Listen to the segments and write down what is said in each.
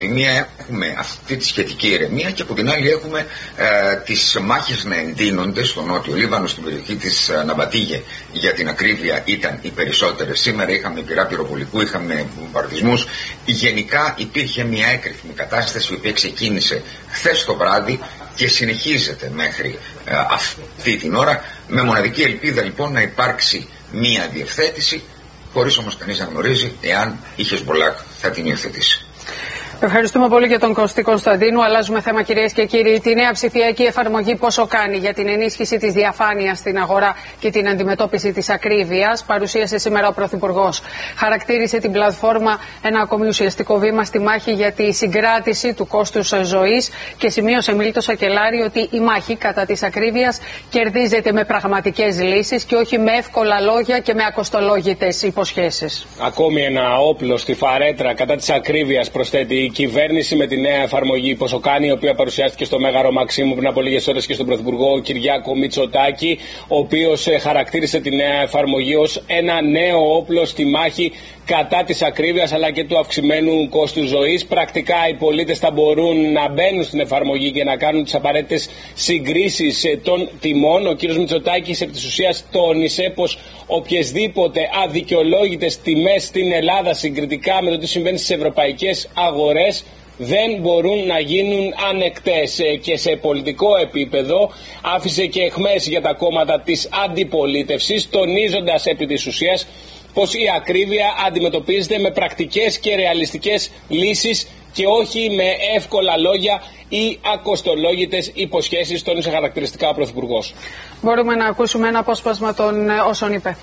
Μία έχουμε αυτή τη σχετική ηρεμία και από την άλλη έχουμε τις μάχες να εντείνονται στο νότιο Λίβανο, στην περιοχή της Ναμπατίγε, για την ακρίβεια ήταν οι περισσότερες. Σήμερα είχαμε πυρά πυροβολικού, είχαμε βομβαρδισμούς. Γενικά υπήρχε μια έκρηθμη κατάσταση η οποία ξεκίνησε χθες το βράδυ και συνεχίζεται μέχρι αυτή την ώρα, με μοναδική ελπίδα λοιπόν να υπάρξει μια διευθέτηση, χωρίς όμως κανείς να γνωρίζει εάν η Χεσμπολάχ θα την υιοθετήσει. Ευχαριστούμε πολύ για τον Κωστή Κωνσταντίνου. Αλλάζουμε θέμα, κυρίες και κύριοι. Τη νέα ψηφιακή εφαρμογή πόσο κάνει για την ενίσχυση της διαφάνειας στην αγορά και την αντιμετώπιση της ακρίβειας παρουσίασε σήμερα ο Πρωθυπουργός. Χαρακτήρισε την πλατφόρμα ένα ακόμη ουσιαστικό βήμα στη μάχη για τη συγκράτηση του κόστους ζωής και σημείωσε Μίλτο Σακελάρη ότι η μάχη κατά της ακρίβειας κερδίζεται με πραγματικές λύσεις και όχι με εύκολα λόγια και με ακοστολόγητες υποσχέσεις. Ακόμη ένα όπλο στη φαρέτρα κατά της ακρίβειας, προσθέτει η κυβέρνηση με τη νέα εφαρμογή πόσο κάνει, η οποία παρουσιάστηκε στο Μέγαρο Μαξίμου πριν από λίγες ώρες και στον Πρωθυπουργό Κυριάκο Μητσοτάκη, ο οποίος χαρακτήρισε τη νέα εφαρμογή ως ένα νέο όπλο στη μάχη κατά της ακρίβειας αλλά και του αυξημένου κόστου ζωής. Πρακτικά οι πολίτες θα μπορούν να μπαίνουν στην εφαρμογή και να κάνουν τις απαραίτητες συγκρίσεις των τιμών. Ο κ. Μητσοτάκης επί της ουσίας τόνισε πως οποιασδήποτε αδικαιολόγητες τιμές στην Ελλάδα συγκριτικά με το τι συμβαίνει στις ευρωπαϊκές αγορές δεν μπορούν να γίνουν ανεκτές, και σε πολιτικό επίπεδο άφησε και αιχμές για τα κόμματα της αντιπολίτευσης, τονίζοντας επί της ουσίας πως η ακρίβεια αντιμετωπίζεται με πρακτικές και ρεαλιστικές λύσεις και όχι με εύκολα λόγια ή ακοστολόγητες υποσχέσεις, τόνισε χαρακτηριστικά ο Πρωθυπουργός. Μπορούμε να ακούσουμε ένα απόσπασμα των όσων είπε.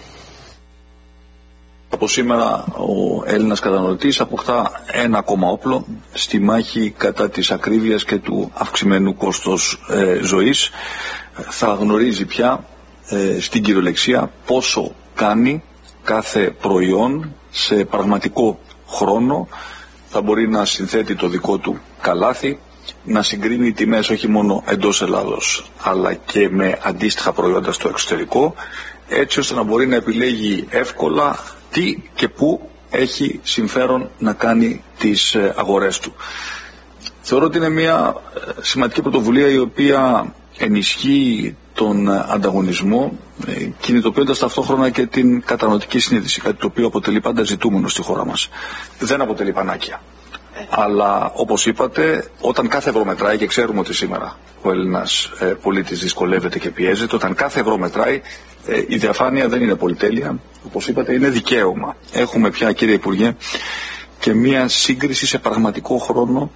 Από σήμερα ο Έλληνας καταναλωτής αποκτά ένα ακόμα όπλο στη μάχη κατά της ακρίβειας και του αυξημένου κόστος ζωής. Θα γνωρίζει πια στην κυριολεξία πόσο κάνει κάθε προϊόν σε πραγματικό χρόνο, θα μπορεί να συνθέτει το δικό του καλάθι, να συγκρίνει τιμές όχι μόνο εντός Ελλάδος αλλά και με αντίστοιχα προϊόντα στο εξωτερικό, έτσι ώστε να μπορεί να επιλέγει εύκολα τι και πού έχει συμφέρον να κάνει τις αγορές του. Θεωρώ ότι είναι μια σημαντική πρωτοβουλία η οποία ενισχύει τον ανταγωνισμό, κινητοποιώντας ταυτόχρονα και την καταναλωτική συνείδηση, κάτι το οποίο αποτελεί πάντα ζητούμενο στη χώρα μας. Δεν αποτελεί πανάκια. Αλλά όπως είπατε, όταν κάθε ευρώ μετράει, και ξέρουμε ότι σήμερα ο Έλληνας πολίτης δυσκολεύεται και πιέζεται, όταν κάθε ευρώ μετράει, η διαφάνεια δεν είναι πολυτέλεια, όπως είπατε, είναι δικαίωμα. Έχουμε πια, κύριε Υπουργέ, και μία σύγκριση σε πραγματικό χρόνο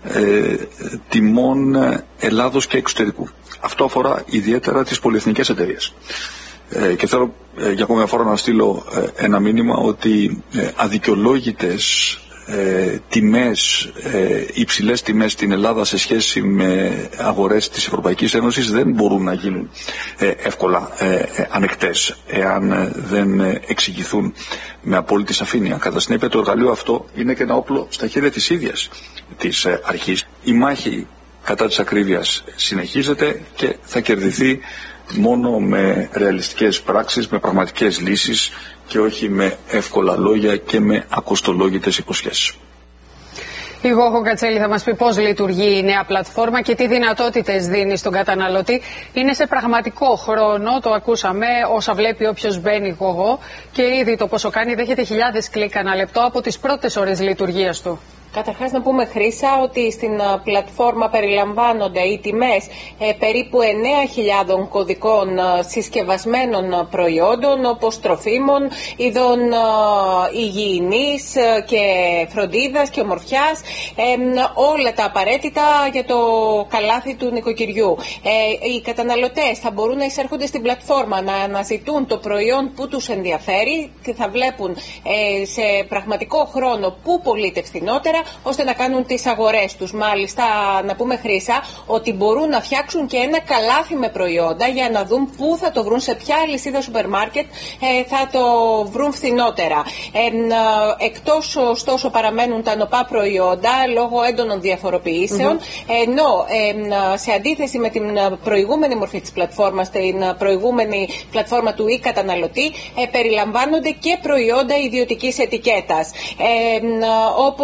τιμών Ελλάδος και εξωτερικού. Αυτό αφορά ιδιαίτερα τις πολυεθνικές εταιρείες. Και θέλω για ακόμη μια φορά να στείλω ένα μήνυμα ότι αδικαιολόγητες τιμές, υψηλές τιμές στην Ελλάδα σε σχέση με αγορές της Ευρωπαϊκής Ένωσης δεν μπορούν να γίνουν εύκολα ανεκτές εάν δεν εξηγηθούν με απόλυτη σαφήνεια. Κατά συνέπεια, το εργαλείο αυτό είναι και ένα όπλο στα χέρια της ίδιας της αρχής. Η μάχη κατά της ακρίβειας συνεχίζεται και θα κερδιθεί μόνο με ρεαλιστικές πράξεις, με πραγματικές λύσεις και όχι με εύκολα λόγια και με ακοστολόγητες υποσχέσεις. Η Γόγο Κατσέλη θα μας πει πώς λειτουργεί η νέα πλατφόρμα και τι δυνατότητες δίνει στον καταναλωτή. Είναι σε πραγματικό χρόνο, το ακούσαμε, όσα βλέπει όποιος μπαίνει Γόγο, και ήδη το πόσο κάνει δέχεται χιλιάδες κλικ ανά λεπτό από τις πρώτες ώρες λειτουργίας του. Καταρχάς να πούμε, Χρύσα, ότι στην πλατφόρμα περιλαμβάνονται οι τιμές περίπου 9.000 κωδικών συσκευασμένων προϊόντων, όπως τροφίμων, ειδών υγιεινής και φροντίδας και ομορφιάς, όλα τα απαραίτητα για το καλάθι του νοικοκυριού. Οι καταναλωτές θα μπορούν να εισέρχονται στην πλατφόρμα, να αναζητούν το προϊόν που τους ενδιαφέρει και θα βλέπουν σε πραγματικό χρόνο που πωλείται φθηνότερα, ώστε να κάνουν τις αγορές τους. Μάλιστα, να πούμε, Χρύσα, ότι μπορούν να φτιάξουν και ένα καλάθι με προϊόντα για να δουν πού θα το βρουν, σε ποια αλυσίδα σούπερ μάρκετ θα το βρουν φθηνότερα. Εκτός, ωστόσο, παραμένουν τα νοπά προϊόντα λόγω έντονων διαφοροποιήσεων, ενώ σε αντίθεση με την προηγούμενη μορφή της πλατφόρμας, την προηγούμενη πλατφόρμα του e-καταναλωτή, περιλαμβάνονται και προϊόντα ιδιωτικής ετικέτας. Όπως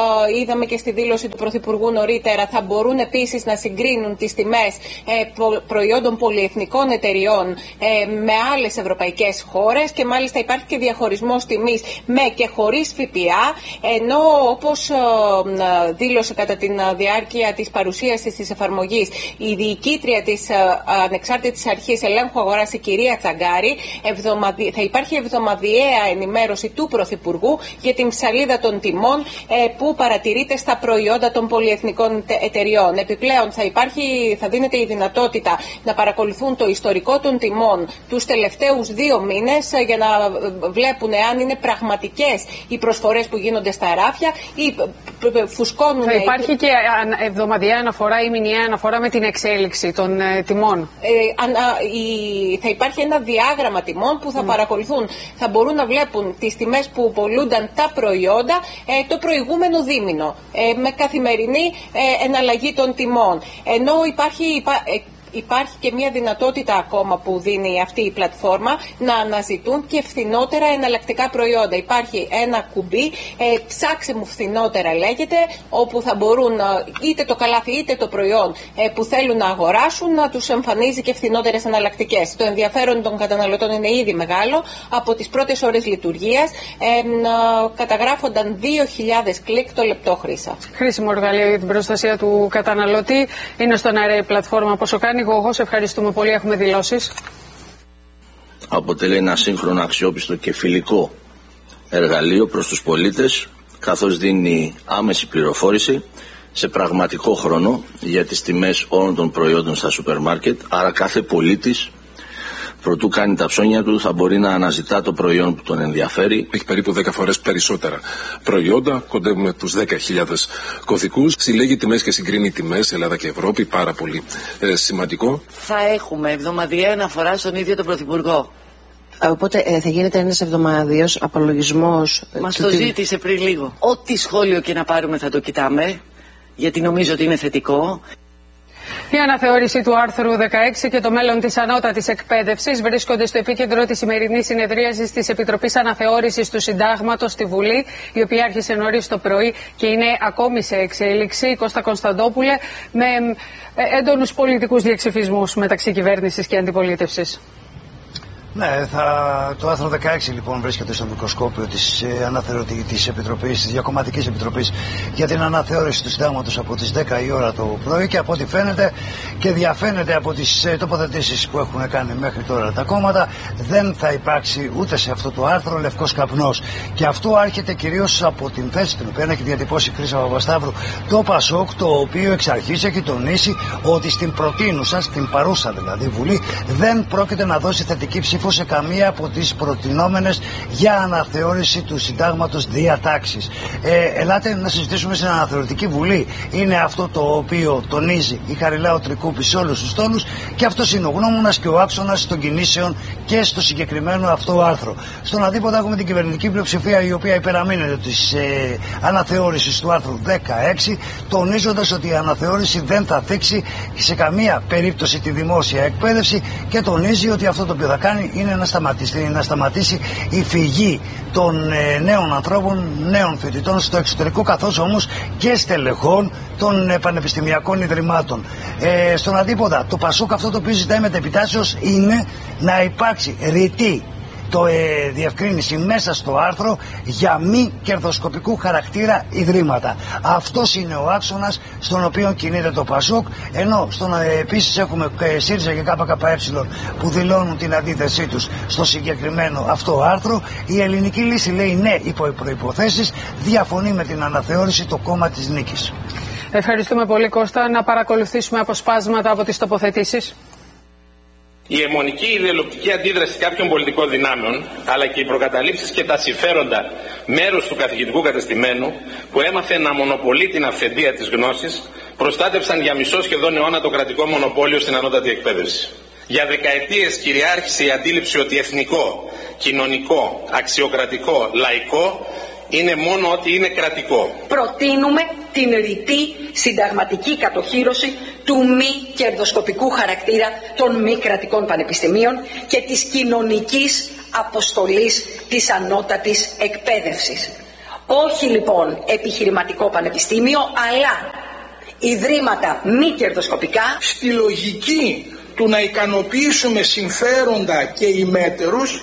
είδαμε και στη δήλωση του Πρωθυπουργού νωρίτερα, θα μπορούν επίσης να συγκρίνουν τις τιμές προϊόντων πολυεθνικών εταιριών με άλλες ευρωπαϊκές χώρες και μάλιστα υπάρχει και διαχωρισμός τιμής με και χωρίς ΦΠΑ, ενώ όπως δήλωσε κατά τη διάρκεια της παρουσίασης της εφαρμογής η διοικήτρια της Ανεξάρτητης Αρχής Ελέγχου Αγοράς, η κυρία Τσαγκάρη, θα υπάρχει εβδομαδιαία ενημέρωση του Πρωθυπουργού για την ψαλίδα των τιμών που παρατηρείται στα προϊόντα των πολυεθνικών εταιριών. Επιπλέον θα δίνεται η δυνατότητα να παρακολουθούν το ιστορικό των τιμών τους τελευταίους 2 μήνες για να βλέπουν αν είναι πραγματικές οι προσφορές που γίνονται στα αράφια ή φουσκώνουν. Θα υπάρχει και εβδομαδιαία αναφορά ή μηνιαία αναφορά με την εξέλιξη των τιμών. Θα υπάρχει ένα διάγραμμα τιμών που θα παρακολουθούν. Θα μπορούν να βλέπουν τις τιμές που πωλούνταν τα προϊόντα το προηγούμενο δίμηνο με καθημερινή εναλλαγή των τιμών. Ενώ υπάρχει και μια δυνατότητα ακόμα που δίνει αυτή η πλατφόρμα να αναζητούν και φθηνότερα εναλλακτικά προϊόντα. Υπάρχει ένα κουμπί, ψάξε μου φθηνότερα λέγεται, όπου θα μπορούν είτε το καλάθι είτε το προϊόν που θέλουν να αγοράσουν να τους εμφανίζει και φθηνότερες εναλλακτικές. Το ενδιαφέρον των καταναλωτών είναι ήδη μεγάλο. Από τις πρώτες ώρες λειτουργίας καταγράφονταν 2.000 κλικ το λεπτό, Χρύσα. Χρήσιμο εργαλείο για την προστασία του καταναλωτή. Είναι στον αέρα η πλατφόρμα Πόσο Κάνει. Εγώ σε ευχαριστούμε πολύ. Έχουμε δηλώσεις. Αποτελεί ένα σύγχρονο, αξιόπιστο και φιλικό εργαλείο προς τους πολίτες, καθώς δίνει άμεση πληροφόρηση σε πραγματικό χρόνο για τις τιμές όλων των προϊόντων στα σούπερ μάρκετ. Άρα κάθε πολίτης, προτού κάνει τα ψώνια του, θα μπορεί να αναζητά το προϊόν που τον ενδιαφέρει. Έχει περίπου 10 φορές περισσότερα προϊόντα, κοντεύουμε τους 10.000 κωδικούς. Συλλέγει τιμές και συγκρίνει τιμές Ελλάδα και Ευρώπη, πάρα πολύ σημαντικό. Θα έχουμε εβδομαδιαία αναφορά στον ίδιο τον Πρωθυπουργό. Οπότε θα γίνεται ένας εβδομαδίος απολογισμός. Μας το ζήτησε πριν λίγο. Ό,τι σχόλιο και να πάρουμε θα το κοιτάμε, γιατί νομίζω ότι είναι θετικό. Η αναθεώρηση του άρθρου 16 και το μέλλον της ανώτατης εκπαίδευσης βρίσκονται στο επίκεντρο της σημερινής συνεδρίασης της Επιτροπής Αναθεώρησης του Συντάγματος στη Βουλή, η οποία άρχισε νωρίς το πρωί και είναι ακόμη σε εξέλιξη. Κώστα Κωνσταντόπουλε, με έντονους πολιτικούς διεξυφισμούς μεταξύ κυβέρνησης και αντιπολίτευσης. Ναι, το άρθρο 16 λοιπόν βρίσκεται στο μικροσκόπιο της Επιτροπής, της Διακομματικής Επιτροπής για την αναθεώρηση του Συντάγματος από τις 10 η ώρα το πρωί, και από ό,τι φαίνεται και διαφαίνεται από τις τοποθετήσεις που έχουν κάνει μέχρι τώρα τα κόμματα, δεν θα υπάρξει ούτε σε αυτό το άρθρο λευκός καπνός. Και αυτό άρχεται κυρίως από την θέση την οποία έχει διατυπώσει η Χρύσα Παπασταύρου το ΠΑΣΟΚ, το οποίο εξ αρχής έχει τονίσει ότι στην προτείνουσα, στην παρούσα δηλαδή Βουλή, δεν πρόκειται να δώσει θετική ψήφο σε καμία από τις προτινόμενες για αναθεώρηση του Συντάγματος διατάξεις. Ελάτε να συζητήσουμε στην Αναθεωρητική Βουλή. Είναι αυτό το οποίο τονίζει η Χαριλάου Τρικούπη σε όλους τους τόνους, και αυτός είναι ο γνώμονας και ο άξονας των κινήσεων και στο συγκεκριμένο αυτό άρθρο. Στον αντίποδα έχουμε την κυβερνητική πλειοψηφία, η οποία υπεραμείνεται της αναθεώρησης του άρθρου 16, τονίζοντας ότι η αναθεώρηση δεν θα θίξει σε καμία περίπτωση τη δημόσια εκπαίδευση, και τονίζει ότι αυτό το οποίο θα κάνει είναι να σταματήσει η φυγή των νέων ανθρώπων, νέων φοιτητών στο εξωτερικό, καθώς όμως και στελεχών των πανεπιστημιακών ιδρυμάτων. Στον αντίποδα, το ΠΑΣΟΚ αυτό το οποίο ζητάει μετεπιτάσεως είναι να υπάρξει ρητή διευκρίνηση μέσα στο άρθρο για μη κερδοσκοπικού χαρακτήρα ιδρύματα. Αυτός είναι ο άξονας στον οποίο κινείται το ΠΑΣΟΚ, ενώ επίσης έχουμε ΣΥΡΙΖΑ και ΚΚΕ που δηλώνουν την αντίθεσή τους στο συγκεκριμένο αυτό άρθρο. Η Ελληνική Λύση λέει ναι υπό προϋποθέσεις, διαφωνεί με την αναθεώρηση το κόμμα της Νίκης. Ευχαριστούμε πολύ, Κώστα. Να παρακολουθήσουμε αποσπάσματα από τις τοποθετήσεις. Η αιμονική ιδεολογική αντίδραση κάποιων πολιτικών δυνάμεων, αλλά και οι προκαταλήψεις και τα συμφέροντα μέρους του καθηγητικού κατεστημένου, που έμαθε να μονοπολεί την αυθεντία της γνώσης, προστάτευσαν για μισό σχεδόν αιώνα το κρατικό μονοπόλιο στην ανώτατη εκπαίδευση. Για δεκαετίες κυριάρχησε η αντίληψη ότι εθνικό, κοινωνικό, αξιοκρατικό, λαϊκό είναι μόνο ότι είναι κρατικό. Προτείνουμε την ρητή συνταγματική κατοχύρωση του μη κερδοσκοπικού χαρακτήρα των μη κρατικών πανεπιστημίων και της κοινωνικής αποστολής της ανώτατης εκπαίδευσης. Όχι λοιπόν επιχειρηματικό πανεπιστήμιο, αλλά ιδρύματα μη κερδοσκοπικά. Στη λογική του να ικανοποιήσουμε συμφέροντα και ημέτερους,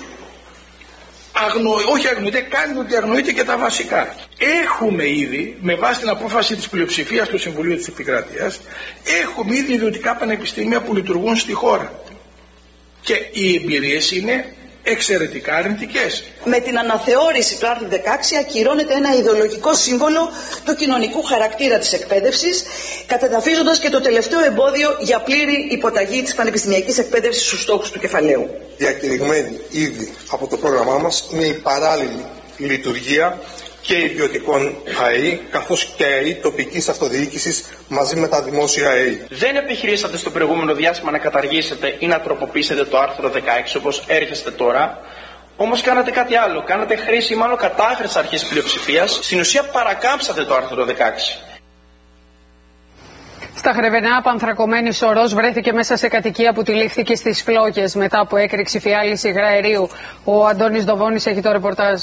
όχι αγνοείται, κάνει ότι αγνοείται και τα βασικά. Έχουμε ήδη, με βάση την απόφαση της πλειοψηφίας του Συμβουλίου της Επικρατείας, έχουμε ήδη ιδιωτικά πανεπιστήμια που λειτουργούν στη χώρα. Και οι εμπειρίες είναι εξαιρετικά αρνητικές. Με την αναθεώρηση του άρθρου 16 ακυρώνεται ένα ιδεολογικό σύμβολο του κοινωνικού χαρακτήρα της εκπαίδευσης, κατεδαφίζοντας και το τελευταίο εμπόδιο για πλήρη υποταγή της πανεπιστημιακής εκπαίδευσης στους στόχους του κεφαλαίου. Διακηρυγμένη ήδη από το πρόγραμμά μας είναι η παράλληλη λειτουργία και ιδιωτικών ΑΕΗ, καθώς και ΑΕΗ τοπικής αυτοδιοίκησης μαζί με τα δημόσια ΑΕΗ. Δεν επιχειρήσατε στο προηγούμενο διάστημα να καταργήσετε ή να τροποποιήσετε το άρθρο 16 όπως έρχεστε τώρα, όμως κάνατε κάτι άλλο. Κάνατε χρήση μάλλον κατάχρηση αρχής πλειοψηφίας. Στην ουσία παρακάμψατε το άρθρο 16. Στα Χρεβενά, πανθρακωμένη σωρός βρέθηκε μέσα σε κατοικία που τυλίχθηκε στις Φλόγες μετά από έκρηξη φιάλης υγραερίου. Ο Αντώνης Δοβώνης έχει το ρεπορτάζ.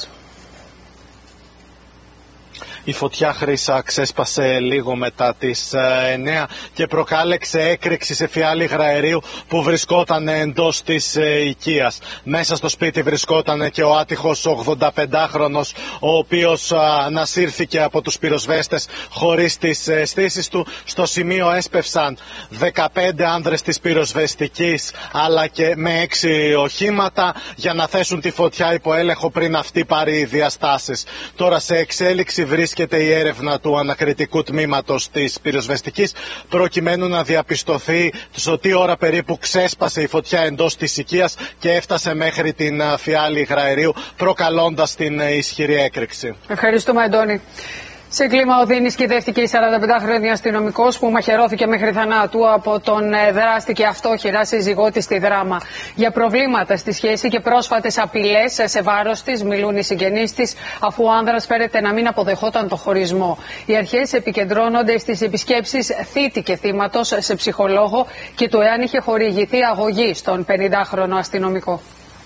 Η φωτιά, Χρύσα, ξέσπασε λίγο μετά τις 9 και προκάλεξε έκρηξη σε φιάλη υγραερίου που βρισκόταν εντός της οικίας. Μέσα στο σπίτι βρισκόταν και ο άτυχος 85χρονος, ο οποίος ανασύρθηκε από τους πυροσβέστες χωρίς τις αισθήσεις του. Στο σημείο έσπευσαν 15 άνδρες της πυροσβεστικής αλλά και με 6 οχήματα για να θέσουν τη φωτιά υπό έλεγχο πριν αυτή πάρει διαστάσεις. Τώρα σε εξέλιξη βρίσκεται η έρευνα του ανακριτικού τμήματος της πυροσβεστικής προκειμένου να διαπιστωθεί στο τι ώρα περίπου ξέσπασε η φωτιά εντός της οικίας και έφτασε μέχρι την φιάλη υγραερίου, προκαλώντας την ισχυρή έκρηξη. Ευχαριστούμε, Αντώνη. Σε κλίμα οδύνης κυδεύτηκε η 45χρονη αστυνομικός που μαχαιρώθηκε μέχρι θανάτου από τον δράστη και αυτόχειρα σύζυγό της στη Δράμα. Για προβλήματα στη σχέση και πρόσφατες απειλές σε βάρος της μιλούν οι συγγενείς της, αφού ο άνδρας φέρεται να μην αποδεχόταν το χωρισμό. Οι αρχές επικεντρώνονται στις επισκέψεις θήτη και θύματος σε ψυχολόγο και το εάν είχε χορηγηθεί αγωγή στον 50χρονο αστυνομικό.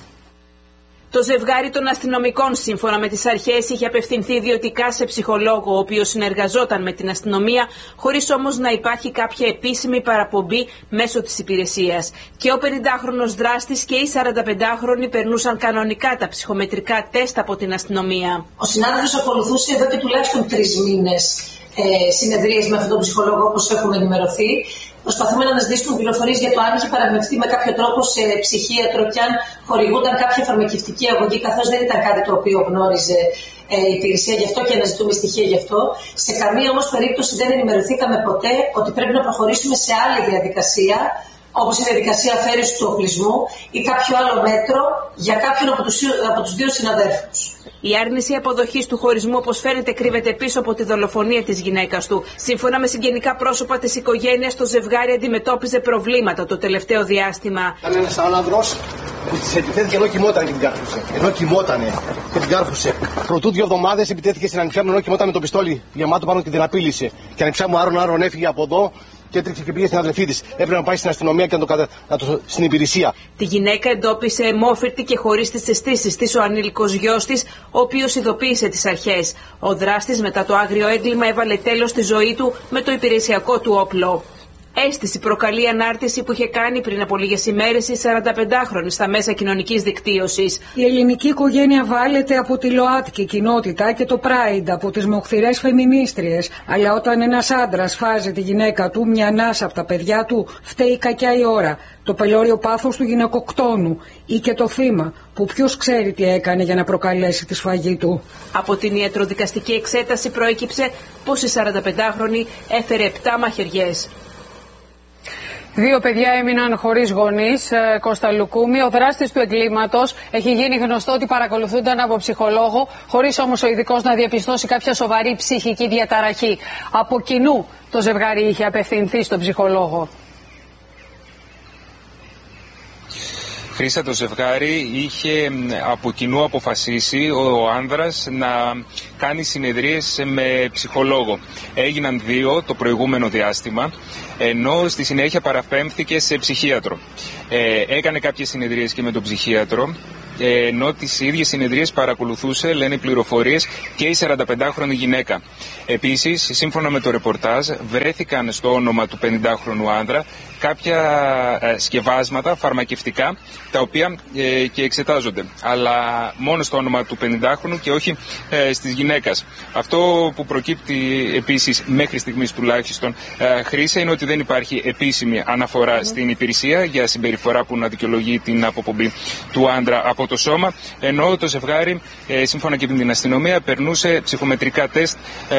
Το ζευγάρι των αστυνομικών, σύμφωνα με τις αρχές, είχε απευθυνθεί ιδιωτικά σε ψυχολόγο, ο οποίος συνεργαζόταν με την αστυνομία, χωρίς όμως να υπάρχει κάποια επίσημη παραπομπή μέσω της υπηρεσίας. Και ο 50χρονος δράστης και οι 45χρονοι περνούσαν κανονικά τα ψυχομετρικά τεστ από την αστυνομία. Ο συνάδελφος ακολουθούσε εδώ και τουλάχιστον 3 μήνες συνεδρίες με αυτόν τον ψυχολόγο, όπως έχουμε ενημερωθεί. Προσπαθούμε να αναζητήσουμε πληροφορίες για το αν είχε παραμεριστεί με κάποιο τρόπο σε ψυχίατρο και αν χορηγούνταν κάποια φαρμακευτική αγωγή, καθώς δεν ήταν κάτι το οποίο γνώριζε η υπηρεσία γι' αυτό και αναζητούμε στοιχεία γι' αυτό. Σε καμία όμως περίπτωση δεν ενημερωθήκαμε ποτέ ότι πρέπει να προχωρήσουμε σε άλλη διαδικασία, όπως η διαδικασία αφαίρεσης του οπλισμού ή κάποιο άλλο μέτρο για κάποιον από τους 2 συναδέλφους. Η άρνηση αποδοχής του χωρισμού, όπως φαίνεται, κρύβεται πίσω από τη δολοφονία της γυναίκας του. Σύμφωνα με συγγενικά πρόσωπα της οικογένειας, το ζευγάρι αντιμετώπιζε προβλήματα το τελευταίο διάστημα. Ήταν ένας άνθρωπος που της επιτέθηκε ενώ κοιμόταν και την κάρφωσε. Ενώ κοιμότανε και την κάρφωσε. Προτού 2 εβδομάδες επιτέθηκε στην ανιψιά μου ενώ κοιμόταν με το πιστόλι γεμάτο πάνω και την απείλησε. Και η ανιψιά μου άρον έφυγε από εδώ και έτρεξε και πήγε στην αδελφή της. Έπρεπε να πάει στην αστυνομία και στην υπηρεσία. Τη γυναίκα εντόπισε αιμόφυρτη και χωρίς τις αισθήσεις της ο ανήλικος γιος της, ο οποίος ειδοποίησε τις αρχές. Ο δράστης μετά το άγριο έγκλημα έβαλε τέλος στη ζωή του με το υπηρεσιακό του όπλο. Αίσθηση προκαλεί ανάρτηση που είχε κάνει πριν από λίγες ημέρες η 45χρονη στα μέσα κοινωνικής δικτύωσης. Η ελληνική οικογένεια βάλεται από τη ΛΟΑΤΚΙ κοινότητα και το Pride, από τις μοχθηρές φεμινίστριες. Αλλά όταν ένας άντρας φάζει τη γυναίκα του, μια ανάσα από τα παιδιά του, φταίει κακιά η ώρα. Το πελώριο πάθος του γυναικοκτόνου ή και το θύμα, που ποιος ξέρει τι έκανε για να προκαλέσει τη σφαγή του. Από την ιατροδικαστική εξέταση προέκυψε πως η 45χρονη έφερε 7 μαχαιριές. 2 παιδιά έμειναν χωρίς γονείς. Κώστα Λουκούμη, ο δράστης του εγκλήματος, έχει γίνει γνωστό ότι παρακολουθούνταν από ψυχολόγο, χωρίς όμως ο ειδικός να διαπιστώσει κάποια σοβαρή ψυχική διαταραχή. Από κοινού το ζευγάρι είχε απευθυνθεί στον ψυχολόγο. Χρύσα, το ζευγάρι είχε από κοινού αποφασίσει ο άνδρας να κάνει συνεδρίες με ψυχολόγο. Έγιναν 2 το προηγούμενο διάστημα, ενώ στη συνέχεια παραπέμφθηκε σε ψυχίατρο. Έκανε κάποιες συνεδρίες και με τον ψυχίατρο ενώ τις ίδιες συνεδρίες παρακολουθούσε, λένε πληροφορίες, και η 45χρονη γυναίκα. Επίσης, σύμφωνα με το ρεπορτάζ, βρέθηκαν στο όνομα του 50χρονου άνδρα κάποια σκευάσματα φαρμακευτικά, τα οποία και εξετάζονται, αλλά μόνο στο όνομα του 50χρονου και όχι της γυναίκας. Αυτό που προκύπτει επίσης μέχρι στιγμής τουλάχιστον, Χρήσα, είναι ότι δεν υπάρχει επίσημη αναφορά στην υπηρεσία για συμπεριφορά που να δικαιολογεί την αποπομπή του άντρα από το σώμα, ενώ το ζευγάρι, σύμφωνα και με την αστυνομία, περνούσε ψυχομετρικά τεστ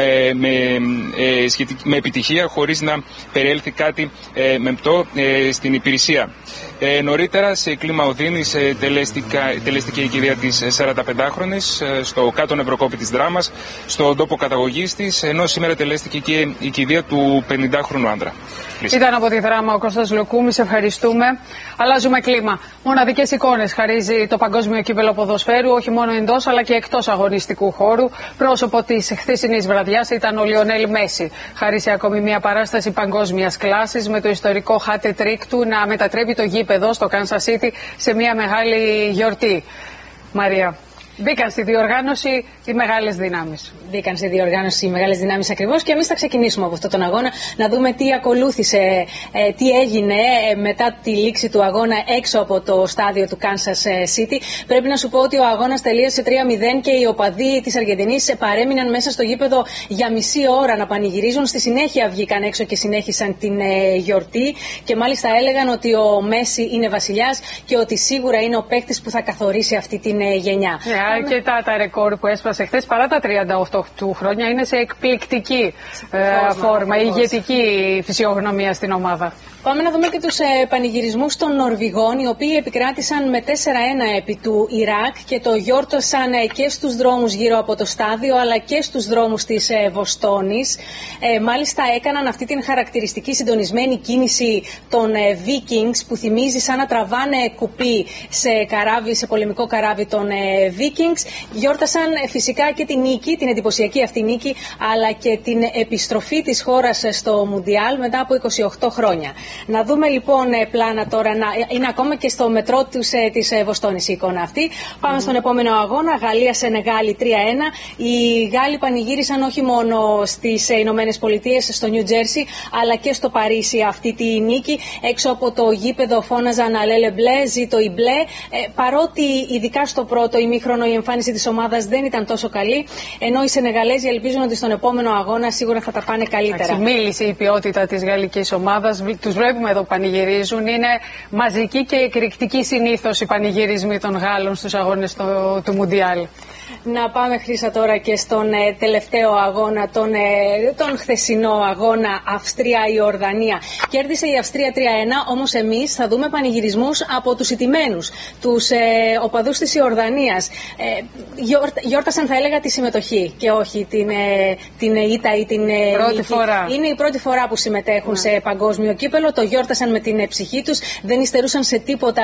με επιτυχία, χωρίς να περιέλθει κάτι μεμπτό στην υπηρεσία. Νωρίτερα, σε κλίμα οδύνης, τελέστηκε η κηδεία της 45χρονης στο κάτω νευροκόπη της Δράμας, στον τόπο καταγωγής της, ενώ σήμερα τελέστηκε και η κηδεία του 50χρονου άντρα. Ήταν από τη Δράμα ο Κώστας Λοκούμης, ευχαριστούμε. Αλλάζουμε κλίμα. Μοναδικές εικόνες χαρίζει το Παγκόσμιο Κύπελλο Ποδοσφαίρου, όχι μόνο εντός αλλά και εκτός αγωνιστικού χώρου. Πρόσωπο της χθεσινής βραδιάς ήταν ο Λιονέλ Μέση. Χαρίσει ακόμη μια παράσταση παγκόσμιας κλάσης, με το ιστορικό hat-trick του να μετατρέπει το γήπεδο στο Kansas City σε μια μεγάλη γιορτή. Μαρία. Μπήκαν στη διοργάνωση οι μεγάλες δυνάμεις. Μπήκαν στη διοργάνωση οι μεγάλες δυνάμεις ακριβώς, και εμείς θα ξεκινήσουμε από αυτόν τον αγώνα να δούμε τι ακολούθησε, τι έγινε μετά τη λήξη του αγώνα έξω από το στάδιο του Kansas City. Πρέπει να σου πω ότι ο αγώνας τελείωσε 3-0 και οι οπαδοί της Αργεντινής παρέμειναν μέσα στο γήπεδο για μισή ώρα να πανηγυρίζουν. Στη συνέχεια βγήκαν έξω και συνέχισαν την γιορτή, και μάλιστα έλεγαν ότι ο Μέση είναι βασιλιάς και ότι σίγουρα είναι ο παίκτης που θα καθορίσει αυτή την γενιά. Και τα ρεκόρ που έσπασε χθες, παρά τα 38 του χρόνια, είναι σε εκπληκτική φόρμα, ηγετική φυσιογνωμία στην ομάδα. Πάμε να δούμε και τους πανηγυρισμούς των Νορβηγών, οι οποίοι επικράτησαν με 4-1 επί του Ιράκ και το γιόρτωσαν και στους δρόμους γύρω από το στάδιο, αλλά και στους δρόμους της Βοστόνης. Μάλιστα έκαναν αυτή την χαρακτηριστική συντονισμένη κίνηση των Vikings, που θυμίζει σαν να τραβάνε κουπί σε καράβι, σε πολεμικό καράβι των Vikings. Γιόρτασαν φυσικά και την νίκη, την εντυπωσιακή αυτή νίκη, αλλά και την επιστροφή της χώρας στο Μουντιάλ μετά από 28 χρόνια. Να δούμε λοιπόν πλάνα τώρα, είναι ακόμα και στο μετρό της Βοστόνης η εικόνα αυτή. Πάμε στον επόμενο αγώνα, Γαλλία-Σενεγάλη 3-1. Οι Γάλλοι πανηγύρισαν όχι μόνο στις Ηνωμένες Πολιτείες, στο Νιου Τζέρσι, αλλά και στο Παρίσι αυτή τη νίκη. Έξω από το γήπεδο φώναζαν «Αλέλε μπλε», «Ζήτω η μπλε», παρότι ειδικά στο πρώτο ημίχρονο η εμφάνιση της ομάδας δεν ήταν τόσο καλή, ενώ οι Σενεγαλέζοι ελπίζουν ότι στον επόμενο αγώνα σίγουρα θα τα πάνε καλύτερα. Μίλησε η ποιότητα της γαλλικής ομάδας. Τους βλέπουμε εδώ που πανηγυρίζουν. Είναι μαζική και εκρηκτική συνήθως οι πανηγυρισμοί των Γάλλων στους αγώνες του Μουντιάλ. Να πάμε, Χρύσα, τώρα και στον τελευταίο αγώνα, τον χθεσινό αγώνα Αυστρία-Ιορδανία. Κέρδισε η Αυστρία 3-1, όμως εμείς θα δούμε πανηγυρισμούς από τους ηττημένους, τους οπαδούς της Ιορδανίας. Γιόρτασαν, θα έλεγα, τη συμμετοχή και όχι την ήττα ή την πρώτη νίκη. φορά. Είναι η πρώτη φορά που συμμετέχουν σε παγκόσμιο κύπελλο. Το γιόρτασαν με την ψυχή τους. Δεν υστερούσαν σε τίποτα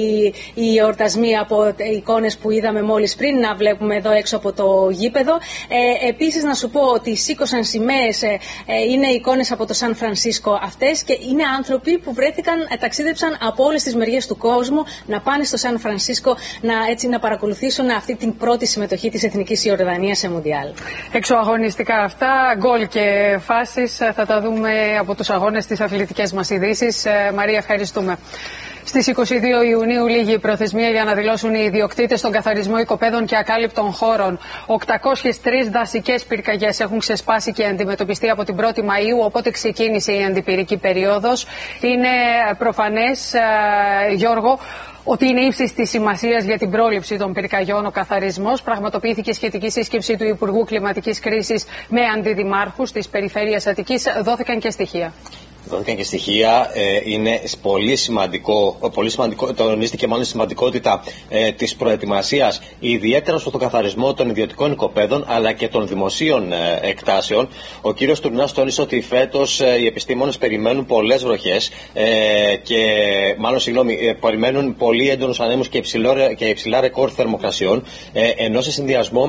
οι εορτασμοί από εικόνες που είδαμε μόλις πριν να βλέπουμε εδώ έξω από το γήπεδο. Επίσης, να σου πω ότι σήκωσαν σημαίες, είναι εικόνες από το Σαν Φρανσίσκο αυτές, και είναι άνθρωποι που ταξίδεψαν από όλες τις μεριές του κόσμου να πάνε στο Σαν Φρανσίσκο να παρακολουθήσουν αυτή την πρώτη συμμετοχή της Εθνικής Ιορδανίας σε Μουντιάλ. Εξωαγωνιστικά αυτά, γκολ και φάσεις θα τα δούμε από τους αγώνες στις αθλητικές μας ειδήσεις. Μαρία, ευχαριστούμε. Στις 22 Ιουνίου λήγει η προθεσμία για να δηλώσουν οι ιδιοκτήτες τον καθαρισμό οικοπαίδων και ακάλυπτων χώρων. 803 δασικές πυρκαγιές έχουν ξεσπάσει και αντιμετωπιστεί από την 1η Μαΐου, οπότε ξεκίνησε η αντιπυρική περίοδος. Είναι προφανές, Γιώργο, ότι είναι ύψης της σημασίας για την πρόληψη των πυρκαγιών ο καθαρισμός. Πραγματοποιήθηκε σχετική σύσκεψη του Υπουργού Κλιματικής Κρίσης με αντιδημάρχους της Περιφέρειας Αττικής. Δόθηκαν και στοιχεία. Δόθηκαν και στοιχεία. Είναι πολύ σημαντικό, τονίστηκε μάλλον η σημαντικότητα της προετοιμασίας, ιδιαίτερα στο καθαρισμό των ιδιωτικών οικοπαίδων αλλά και των δημοσίων εκτάσεων. Ο κύριος Τουρνάς τόνισε ότι φέτος οι επιστήμονες περιμένουν πολλές βροχές περιμένουν πολύ έντονους ανέμους και υψηλά ρεκόρ θερμοκρασιών, ενώ σε συνδυασμό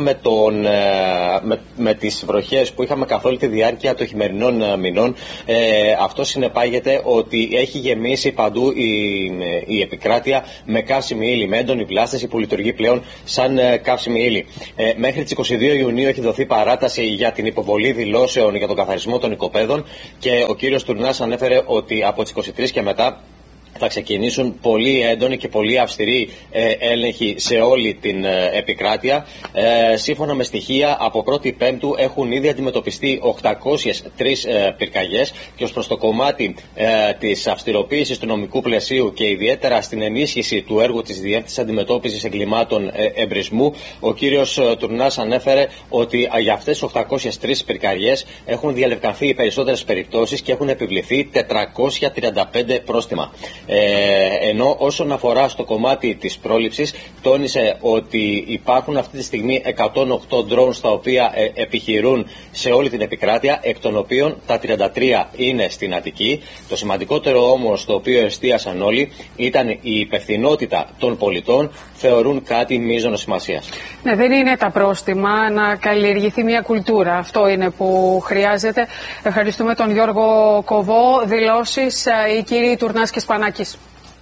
με τις βροχές που είχαμε καθ' όλη τη διάρκεια των χειμερινών μηνών, αυτό συνεπάγεται ότι έχει γεμίσει παντού η επικράτεια με καύσιμη ύλη, με έντονη βλάστηση που λειτουργεί πλέον σαν καύσιμη ύλη. Μέχρι τις 22 Ιουνίου έχει δοθεί παράταση για την υποβολή δηλώσεων για τον καθαρισμό των οικοπαίδων και ο κύριος Τουρνάς ανέφερε ότι από τις 23 και μετά θα ξεκινήσουν πολύ έντονοι και πολύ αυστηροί έλεγχοι σε όλη την επικράτεια. Σύμφωνα με στοιχεία, από 1η Πέμπτου έχουν ήδη αντιμετωπιστεί 803 πυρκαγιές και ως προς το κομμάτι της αυστηροποίησης του νομικού πλαισίου και ιδιαίτερα στην ενίσχυση του έργου της Διεύθυνσης Αντιμετώπισης Εγκλημάτων Εμπρισμού, ο κύριος Τουρνάς ανέφερε ότι για αυτές τις 803 πυρκαγιές έχουν διαλευκανθεί οι περισσότερες περιπτώσεις και έχουν επιβληθεί 435 πρόστιμα. Ενώ όσον αφορά στο κομμάτι της πρόληψης, τόνισε ότι υπάρχουν αυτή τη στιγμή 108 drones τα οποία επιχειρούν σε όλη την επικράτεια, εκ των οποίων τα 33 είναι στην Αττική. Το σημαντικότερο όμως, το οποίο εστίασαν όλοι, ήταν η υπευθυνότητα των πολιτών, θεωρούν κάτι μείζωνος σημασίας. Ναι, δεν είναι τα πρόστιμα, να καλλιεργηθεί μια κουλτούρα. Αυτό είναι που χρειάζεται. Ευχαριστούμε τον Γιώργο Κοβό. Δηλώσεις οι κύριοι Τουρνάς και Σπανάκης.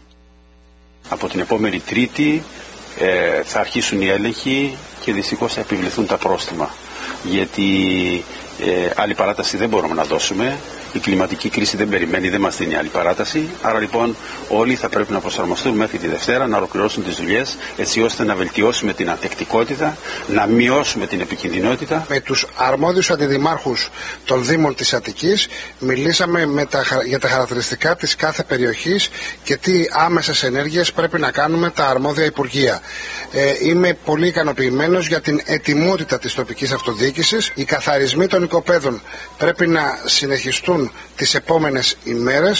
Από την επόμενη Τρίτη θα αρχίσουν οι έλεγχοι και δυστυχώς θα επιβληθούν τα πρόστιμα. Γιατί άλλη παράταση δεν μπορούμε να δώσουμε. Η κλιματική κρίση δεν περιμένει, δεν μας δίνει άλλη παράταση. Άρα λοιπόν όλοι θα πρέπει να προσαρμοστούν μέχρι τη Δευτέρα, να ολοκληρώσουν τις δουλειές, έτσι ώστε να βελτιώσουμε την ανθεκτικότητα, να μειώσουμε την επικινδυνότητα. Με τους αρμόδιους αντιδημάρχους των Δήμων της Αττικής μιλήσαμε για τα χαρακτηριστικά της κάθε περιοχής και τι άμεσες ενέργειες πρέπει να κάνουμε τα αρμόδια υπουργεία. Είμαι πολύ ικανοποιημένος για την ετοιμότητα της τοπικής αυτοδιοίκησης. Οι καθαρισμοί των οικοπαίδων πρέπει να συνεχιστούν τις επόμενες ημέρες.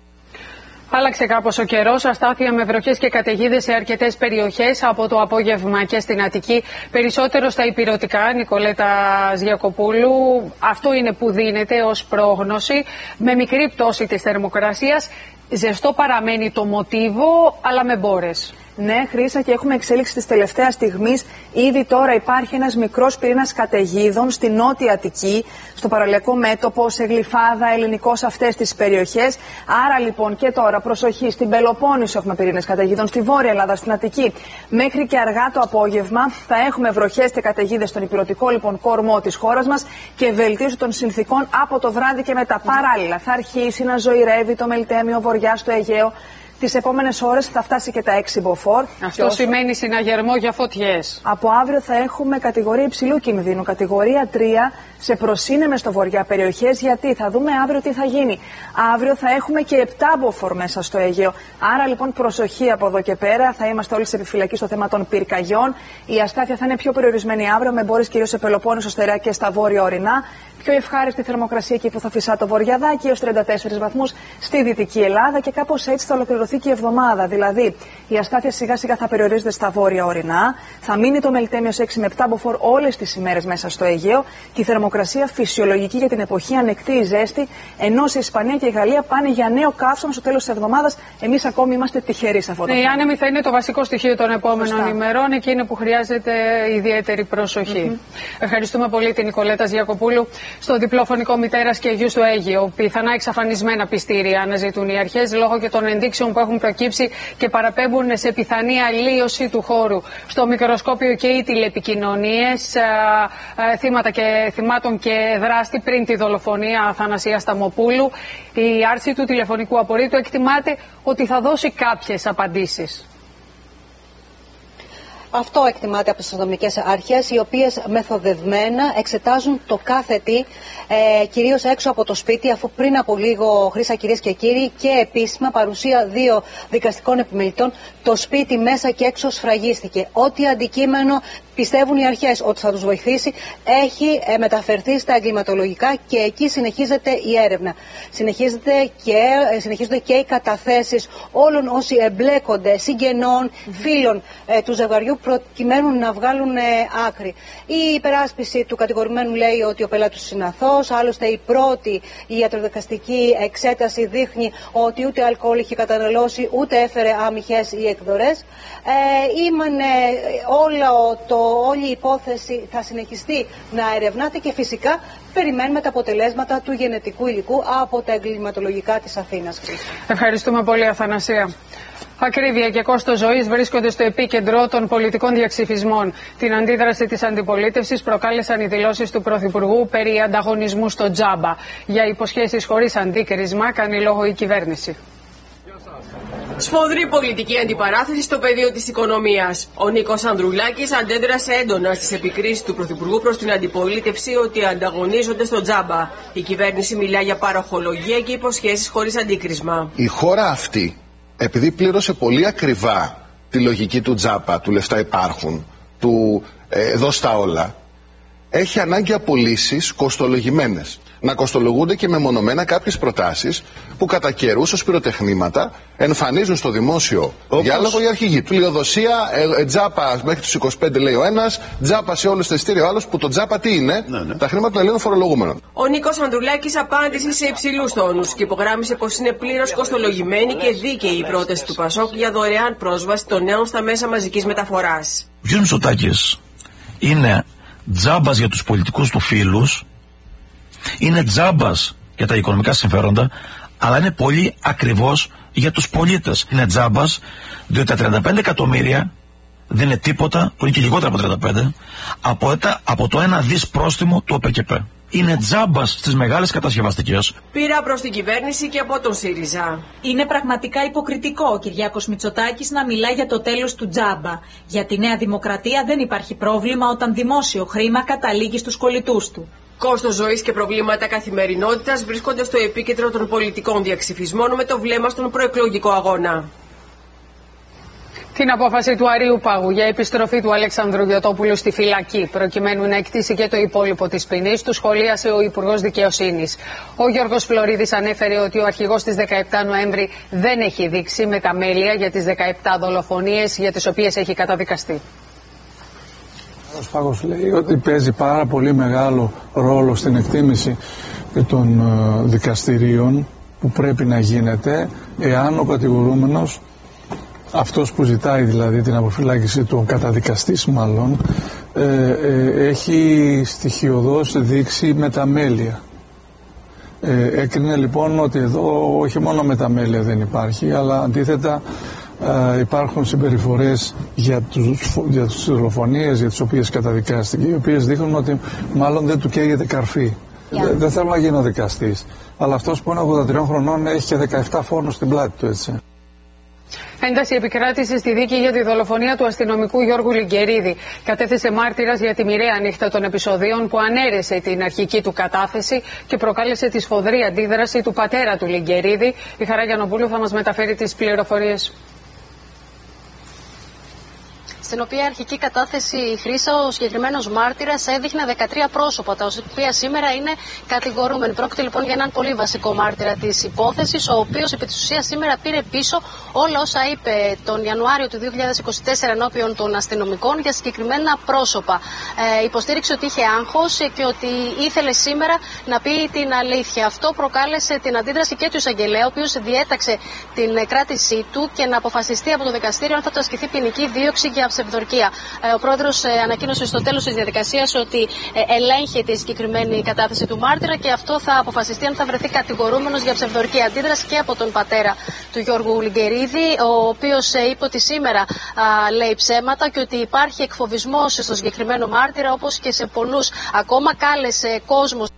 Άλλαξε κάπως ο καιρός, αστάθεια με βροχές και καταιγίδες σε αρκετές περιοχές από το απόγευμα και στην Αττική. Περισσότερο στα ηπειρωτικά, Νικολέτα Ζιακοπούλου. Αυτό είναι που δίνεται ως πρόγνωση, με μικρή πτώση της θερμοκρασίας. Ζεστό παραμένει το μοτίβο, αλλά με μπόρες. Ναι, Χρύσα, και έχουμε εξέλιξη της τελευταίας στιγμής. Ήδη τώρα υπάρχει ένας μικρός πυρήνας καταιγίδων στη Νότια Αττική, στο παραλιακό μέτωπο, σε Γλυφάδα, Ελληνικό, σε αυτές τις περιοχές. Άρα λοιπόν και τώρα προσοχή, στην Πελοπόννησο έχουμε πυρήνες καταιγίδων, στη Βόρεια Ελλάδα, στην Αττική. Μέχρι και αργά το απόγευμα θα έχουμε βροχές και καταιγίδες στον ηπειρωτικό λοιπόν κορμό της χώρας μας και βελτίωση των συνθηκών από το βράδυ και μετά. Παράλληλα θα αρχίσει να ζωηρεύει το Μελτέμιο Βορειά στο Αιγαίο. Τις επόμενες ώρες θα φτάσει και τα 6 μποφόρ. Αυτό σημαίνει συναγερμό για φωτιές. Από αύριο θα έχουμε κατηγορία υψηλού κινδύνου, κατηγορία 3 σε προσύνεμες στο βορειά περιοχές. Γιατί θα δούμε αύριο τι θα γίνει. Αύριο θα έχουμε και 7 μποφόρ μέσα στο Αιγαίο. Άρα λοιπόν προσοχή από εδώ και πέρα. Θα είμαστε όλοι σε επιφυλακή στο θέμα των πυρκαγιών. Η αστάθεια θα είναι πιο περιορισμένη αύριο, με μπόρες κυρίως σε Πελοπόννησο, Στερεά και στα βόρεια ορεινά. Πιο ευχάριστη θερμοκρασία εκεί που θα φυσά το βορειαδάκι, έως 34 βαθμούς στη Δυτική Ελλάδα και κάπως έτσι θα ολοκληρωθεί και η εβδομάδα. Δηλαδή, η αστάθεια σιγά σιγά θα περιορίζεται στα βόρεια ορεινά, θα μείνει το Μελτέμιο σε 6 με 7 μποφόρ όλες τις ημέρες μέσα στο Αιγαίο και η θερμοκρασία φυσιολογική για την εποχή, ανεκτή η ζέστη, ενώ σε Ισπανία και η Γαλλία πάνε για νέο καύσωμα στο τέλος της εβδομάδας. Εμείς ακόμη είμαστε τυχεροί σε αυτό το θέμα. Η άνεμη θα είναι το βασικό στοιχείο των επόμενων ημερών, εκείνη που χρειάζεται ιδιαίτερη προσοχή. Ευχαριστούμε πολύ την Νικολέτα Ζιακοπούλου. Στο διπλοφωνικό μητέρας και γιου στο Αίγυο, πιθανά εξαφανισμένα πιστήρια αναζητούν οι αρχές λόγω και των ενδείξεων που έχουν προκύψει και παραπέμπουν σε πιθανή αλλίωση του χώρου. Στο μικροσκόπιο και οι τηλεπικοινωνίες θυμάτων και δράστη πριν τη δολοφονία Αθανασία Σταμοπούλου. Η άρση του τηλεφωνικού απορρίτου εκτιμάται ότι θα δώσει κάποιες απαντήσεις. Αυτό εκτιμάται από τις αστυνομικές αρχές, οι οποίες μεθοδευμένα εξετάζουν το κάθε τι, κυρίως έξω από το σπίτι, αφού πριν από λίγο, Χρύσα, κυρίες και κύριοι, και επίσημα παρουσία 2 δικαστικών επιμελητών, το σπίτι μέσα και έξω σφραγίστηκε. Ό,τι αντικείμενο πιστεύουν οι αρχές ότι θα τους βοηθήσει έχει μεταφερθεί στα εγκληματολογικά και εκεί συνεχίζεται η έρευνα. Συνεχίζονται και οι καταθέσεις όλων όσοι εμπλέκονται, συγγενών, φίλων του ζευγαριού, προκειμένου να βγάλουν άκρη. Η υπεράσπιση του κατηγορουμένου λέει ότι ο πελάτης είναι αθώος, άλλωστε η πρώτη ιατροδικαστική εξέταση δείχνει ότι ούτε αλκοόλ είχε καταναλώσει, ούτε έφερε άμυχες ή εκδορές. Όλο το όλη η υπόθεση θα συνεχιστεί να ερευνάται και φυσικά περιμένουμε τα αποτελέσματα του γενετικού υλικού από τα εγκληματολογικά της Αθήνας. Ευχαριστούμε πολύ, Αθανασία. Ακρίβεια και κόστος ζωής βρίσκονται στο επίκεντρο των πολιτικών διαξυφισμών. Την αντίδραση της αντιπολίτευσης προκάλεσαν οι δηλώσεις του Πρωθυπουργού περί ανταγωνισμού στο τζάμπα. Για υποσχέσεις χωρίς αντίκρισμα κάνει λόγο η κυβέρνηση. Σφοδρή πολιτική αντιπαράθεση στο πεδίο της οικονομίας. Ο Νίκος Ανδρουλάκης αντέδρασε έντονα στις επικρίσεις του Πρωθυπουργού προς την αντιπολίτευση ότι ανταγωνίζονται στο τζάμπα. Η κυβέρνηση μιλά για παροχολογία και υποσχέσεις χωρίς αντίκρισμα. Η χώρα αυτή, επειδή πλήρωσε πολύ ακριβά τη λογική του τζάμπα, του λεφτά υπάρχουν, του δώσ' τα όλα, έχει ανάγκη απολύσεις κοστολογημένες. Να κοστολογούνται και μεμονωμένα κάποιες προτάσεις που κατά καιρούς ως πυροτεχνήματα εμφανίζουν στο δημόσιο διάλογο οι αρχηγοί. Πλειοδοσία, τζάπα μέχρι τους 25 λέει ο ένας, τζάπα σε όλους τα εισιτήρια ο άλλος, που το τζάπα τι είναι, τα χρήματα των Ελλήνων φορολογούμενων. Ο Νίκος Ανδρουλάκης απάντησε σε υψηλούς τόνους και υπογράμμισε πως είναι πλήρως κοστολογημένη και δίκαιη η πρόταση του ΠΑΣΟΚ για δωρεάν πρόσβαση των νέων στα μέσα μαζικής μεταφοράς. Ο κ. Μητσοτάκης είναι τζάμπας για τους πολιτικούς του φίλους, είναι τζάμπας για τα οικονομικά συμφέροντα, αλλά είναι πολύ ακριβώς για τους πολίτες. Είναι τζάμπας διότι τα 35 εκατομμύρια δεν είναι τίποτα, που είναι και λιγότερα από 35, από το 1 δις πρόστιμο του ΟΠΕΚΕΠ. Είναι τζάμπας στις μεγάλες κατασκευαστικές. Πήρα προς την κυβέρνηση και από τον ΣΥΡΙΖΑ. Είναι πραγματικά υποκριτικό ο Κυριάκος Μητσοτάκης να μιλά για το τέλος του τζάμπα. Για τη Νέα Δημοκρατία δεν υπάρχει πρόβλημα όταν δημόσιο χρήμα καταλήγει στους κολλητούς του. Κόστος ζωής και προβλήματα καθημερινότητας βρίσκονται στο επίκεντρο των πολιτικών διαξυφισμών με το βλέμμα στον προεκλογικό αγώνα. Την απόφαση του Αρείου Πάγου για επιστροφή του Αλέξανδρου Γιωτόπουλου στη φυλακή, προκειμένου να εκτίσει και το υπόλοιπο της ποινής του, σχολίασε ο Υπουργός Δικαιοσύνης. Ο Γιώργος Φλωρίδης ανέφερε ότι ο αρχηγός της 17 Νοέμβρη δεν έχει δείξει μεταμέλεια για τις 17 δολοφονίες για τις οποίες έχει καταδικαστεί. Ο Πάγος λέει ότι παίζει πάρα πολύ μεγάλο ρόλο στην εκτίμηση των δικαστηρίων που πρέπει να γίνεται εάν ο κατηγορούμενος, αυτός που ζητάει δηλαδή την αποφυλάκηση του, ο καταδικαστής μάλλον, έχει στοιχειωδώς δείξει μεταμέλεια. Έκρινε λοιπόν ότι εδώ όχι μόνο μεταμέλεια δεν υπάρχει, αλλά αντίθετα υπάρχουν συμπεριφορές για τις δολοφονίες για τις οποίες καταδικάστηκε, οι οποίες δείχνουν ότι μάλλον δεν του καίγεται καρφί. Δεν θέλω να γίνω δικαστής, αλλά αυτός που είναι 83 χρονών έχει και 17 φόνους στην πλάτη του, έτσι. Ένταση επικράτησε στη δίκη για τη δολοφονία του αστυνομικού Γιώργου Λιγκερίδη. Κατέθεσε μάρτυρας για τη μοιραία νύχτα των επεισοδίων που ανέρεσε την αρχική του κατάθεση και προκάλεσε τη σφοδρή αντίδραση του πατέρα του Λιγκερίδη. Η Χαρά Γιαννοπούλου θα μας μεταφέρει τις πληροφορίες. Στην οποία αρχική κατάθεση Χρύσα, ο συγκεκριμένος μάρτυρας έδειχνε 13 πρόσωπα, τα οποία σήμερα είναι κατηγορούμενοι. Πρόκειται λοιπόν για έναν πολύ βασικό μάρτυρα της υπόθεσης, ο οποίος επί της ουσίας σήμερα πήρε πίσω όλα όσα είπε τον Ιανουάριο του 2024 ενώπιον των αστυνομικών για συγκεκριμένα πρόσωπα. Υποστήριξε ότι είχε άγχος και ότι ήθελε σήμερα να πει την αλήθεια. Αυτό προκάλεσε την αντίδραση και του εισαγγελέα, ο οποίος διέταξε την κράτησή του και να αποφασιστεί από το δικαστήριο αν θα του ασκηθεί ποινική δίωξη για ψευδορκία. Ο πρόεδρος ανακοίνωσε στο τέλος της διαδικασίας ότι ελέγχεται η συγκεκριμένη κατάθεση του μάρτυρα και αυτό θα αποφασιστεί αν θα βρεθεί κατηγορούμενος για ψευδορκία. Αντίδραση και από τον πατέρα του Γιώργου Λιγκερίδη, ο οποίος είπε ότι σήμερα λέει ψέματα και ότι υπάρχει εκφοβισμός στο συγκεκριμένο μάρτυρα, όπως και σε πολλούς ακόμα. Κάλεσε κόσμο